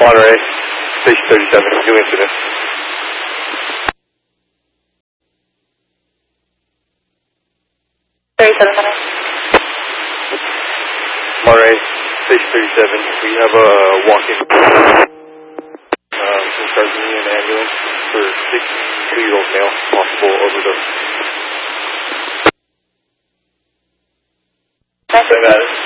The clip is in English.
Monterey, Station 37, new incident. Monterey, Station 37, we have a walk-in. We'll start bringing an ambulance for 62-year-old male, possible overdose. Say that.